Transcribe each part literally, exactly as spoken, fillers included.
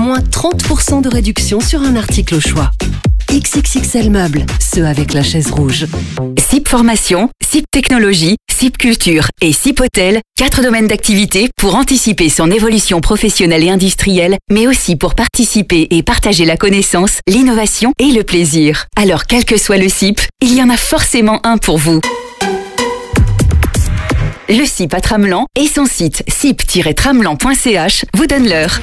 moins trente pour cent de réduction sur un article au choix. X X X L Meubles, ceux avec la chaise rouge. S I P Formation, S I P Technologie, S I P Culture et S I P Hôtel, quatre domaines d'activité pour anticiper son évolution professionnelle et industrielle, mais aussi pour participer et partager la connaissance, l'innovation et le plaisir. Alors, quel que soit le S I P, il y en a forcément un pour vous. Le S I P à Tramelan et son site S I P tiret tramelan point c h vous donnent l'heure.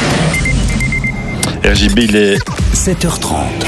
R J B, il est sept heures trente.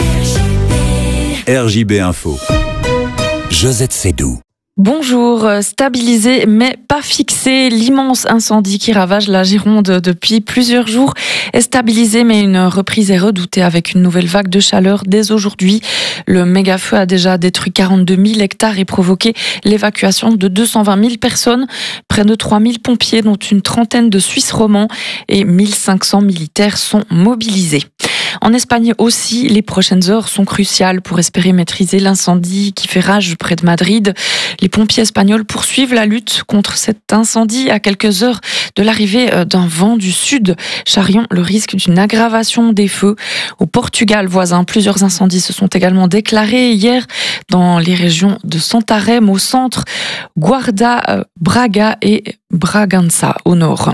R J B Info. Josette Sédou. Bonjour, stabilisé mais pas fixé, l'immense incendie qui ravage la Gironde depuis plusieurs jours est stabilisé mais une reprise est redoutée avec une nouvelle vague de chaleur dès aujourd'hui. Le méga-feu a déjà détruit quarante-deux mille hectares et provoqué l'évacuation de deux cent vingt mille personnes, près de trois mille pompiers dont une trentaine de Suisses romands et mille cinq cents militaires sont mobilisés. En Espagne aussi, les prochaines heures sont cruciales pour espérer maîtriser l'incendie qui fait rage près de Madrid. Les pompiers espagnols poursuivent la lutte contre cet incendie à quelques heures de l'arrivée d'un vent du sud, charriant le risque d'une aggravation des feux. Au Portugal voisin, plusieurs incendies se sont également déclarés hier dans les régions de Santarém au centre, Guarda, Braga et Bragança au nord.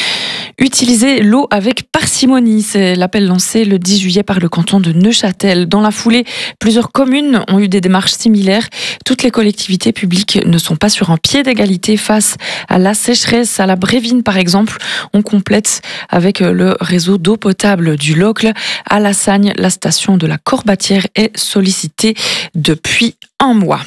Utiliser l'eau avec parcimonie, c'est l'appel lancé le dix juillet par le canton de Neuchâtel. Dans la foulée, plusieurs communes ont eu des démarches similaires. Toutes les collectivités publiques ne sont pas sur un pied d'égalité face à la sécheresse. À la Brévine, par exemple, on complète avec le réseau d'eau potable du Locle. À La Sagne, la station de la Corbatière est sollicitée depuis un mois.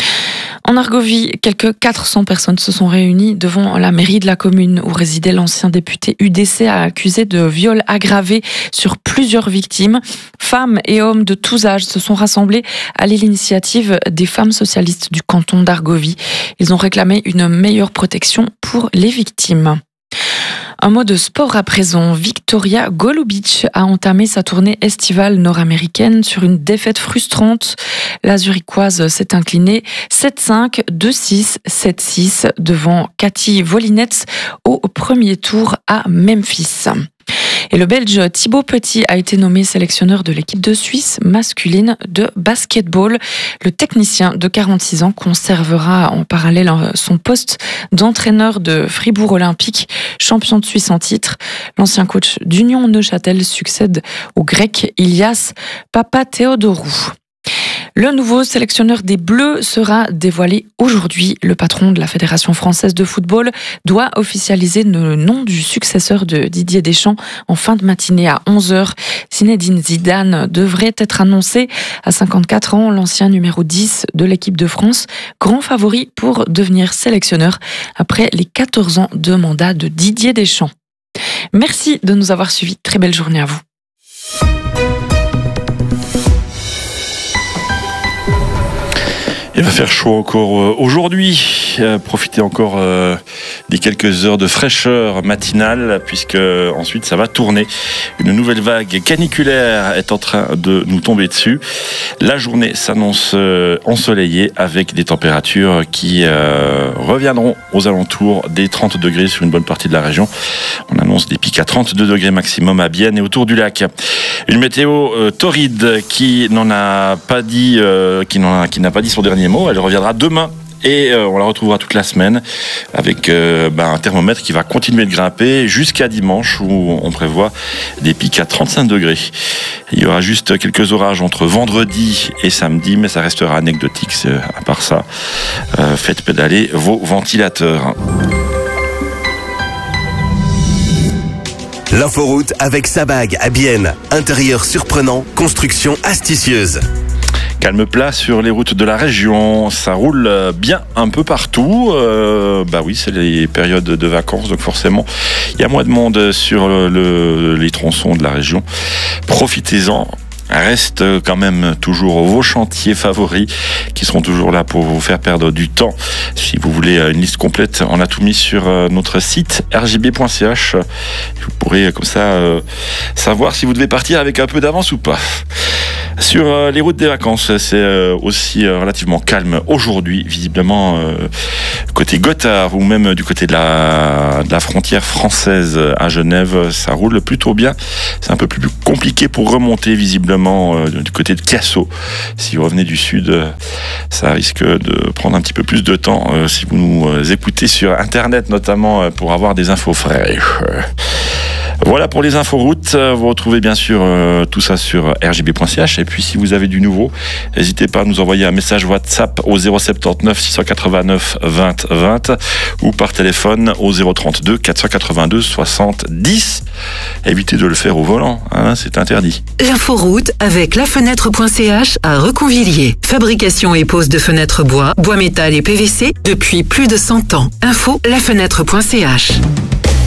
En Argovie, quelques quatre cents personnes se sont réunies devant la mairie de la commune où résidait l'ancien député U D C accusé de viol aggravé sur plusieurs victimes. Femmes et hommes de tous âges se sont rassemblés à l'initiative des femmes socialistes du canton d'Argovie. Ils ont réclamé une meilleure protection pour les victimes. Un mot de sport à présent. Victoria Golubic a entamé sa tournée estivale nord-américaine sur une défaite frustrante. La Zurichoise s'est inclinée sept cinq, deux six, sept six devant Cathy Volinets au premier tour à Memphis. Et le Belge Thibaut Petit a été nommé sélectionneur de l'équipe de Suisse masculine de basketball. Le technicien de quarante-six ans conservera en parallèle son poste d'entraîneur de Fribourg Olympique, champion de Suisse en titre. L'ancien coach d'Union Neuchâtel succède au grec Ilias Papatheodorou. Le nouveau sélectionneur des Bleus sera dévoilé aujourd'hui. Le patron de la Fédération française de football doit officialiser le nom du successeur de Didier Deschamps en fin de matinée à onze heures. Zinedine Zidane devrait être annoncé. À cinquante-quatre ans, l'ancien numéro dix de l'équipe de France, grand favori pour devenir sélectionneur après les quatorze ans de mandat de Didier Deschamps. Merci de nous avoir suivis. Très belle journée à vous. Il va faire chaud encore aujourd'hui. Euh, profitez encore euh, des quelques heures de fraîcheur matinale, puisque ensuite ça va tourner. Une nouvelle vague caniculaire est en train de nous tomber dessus. La journée s'annonce euh, ensoleillée avec des températures qui euh, reviendront aux alentours des trente degrés sur une bonne partie de la région. On annonce des pics à trente-deux degrés maximum à Bienne et autour du lac. Une météo euh, torride qui n'en a pas dit, euh, qui n'en a, qui n'a pas dit son dernier mot. Elle reviendra demain et euh, on la retrouvera toute la semaine avec euh, bah, un thermomètre qui va continuer de grimper jusqu'à dimanche où on prévoit des pics à trente-cinq degrés. Il y aura juste quelques orages entre vendredi et samedi, mais ça restera anecdotique. À part ça, euh, faites pédaler vos ventilateurs. L'inforoute avec Sabag à Bienne. Intérieur surprenant, construction astucieuse. Calme plat sur les routes de la région, ça roule bien un peu partout. Euh, bah oui, c'est les périodes de vacances, donc forcément, il y a moins de monde sur le, le, les tronçons de la région. Profitez-en. Reste quand même toujours vos chantiers favoris qui seront toujours là pour vous faire perdre du temps. Si vous voulez une liste complète, on a tout mis sur notre site r j b point c h. Vous pourrez comme ça euh, savoir si vous devez partir avec un peu d'avance ou pas. Sur euh, les routes des vacances, c'est euh, aussi euh, relativement calme aujourd'hui, visiblement euh, côté Gothard ou même du côté de la, de la frontière française à Genève, ça roule plutôt bien. C'est un peu plus compliqué pour remonter visiblement euh, du côté de Cassaux. Si vous revenez du sud, euh, ça risque de prendre un petit peu plus de temps euh, si vous nous euh, écoutez sur Internet notamment euh, pour avoir des infos fraîches. Voilà pour les infos routes. Vous retrouvez bien sûr euh, tout ça sur r j b point c h. Et puis si vous avez du nouveau, n'hésitez pas à nous envoyer un message WhatsApp au zéro soixante-dix-neuf six cent quatre-vingt-neuf vingt vingt ou par téléphone au zéro trente-deux quatre cent quatre-vingt-deux soixante-dix. Évitez de le faire au volant, hein, c'est interdit. L'inforoute avec lafenêtre point c h à Reconvilliers. Fabrication et pose de fenêtres bois, bois métal et P V C depuis plus de cent ans. Info lafenêtre point c h.